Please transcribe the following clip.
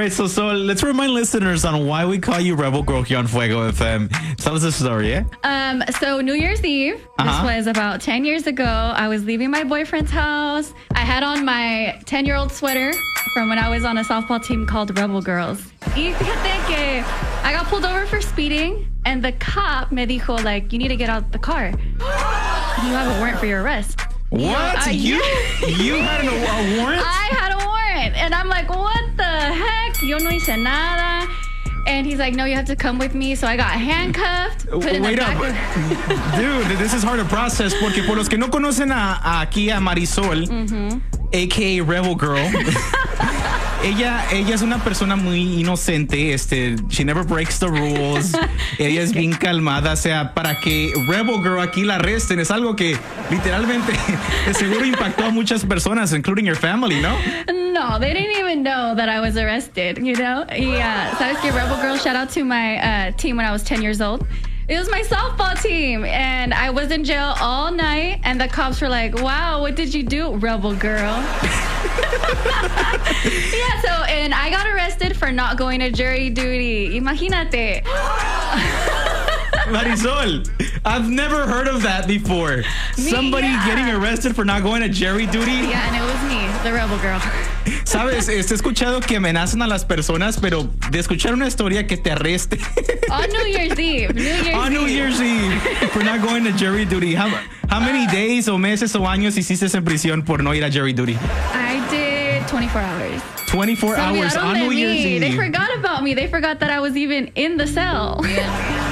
right, so let's remind listeners on why we call you Rebel Girl here on Fuego FM. Tell us the story, yeah? So New Year's Eve, this was about 10 years ago. I was leaving my boyfriend's house. I had on my 10-year-old sweater from when I was on a softball team called Rebel Girls. Y fíjate que I got pulled over for speeding, and the cop me dijo, like, you need to get out the car. You have a warrant for your arrest. What? You had a warrant? I had a warrant. And I'm like, what the heck? Yo no hice nada. And he's like, no, you have to come with me. So I got handcuffed. Wait up. Dude, this is hard to process porque por los que no conocen aquí a Marisol, a.k.a. Rebel Girl, ella es una persona muy inocente. She never breaks the rules. Ella es bien calmada. O sea, para que Rebel Girl aquí la arresten es algo que literalmente de seguro impactó a muchas personas, including your family, ¿no? No, they didn't even know that I was arrested, you know? Yeah, ¿sabes qué? Rebel Girl, shout out to my team when I was 10 years old. It was my softball team, and I was in jail all night, and the cops were like, wow, what did you do, Rebel Girl? Yeah, and I got arrested for not going to jury duty. Imagínate. Marisol, I've never heard of that before. Somebody getting arrested for not going to jury duty. Yeah, and it was me, the Rebel Girl. Sabes, he escuchado que amenazan a las personas, pero de escuchar una historia que te arreste. On New Year's Eve. New Year's Eve for not going to jury duty. How many days o meses o años hiciste en prisión por no ir a jury duty? I did 24 hours. 24 hours on New Year's Eve. They forgot about me. They forgot that I was even in the cell.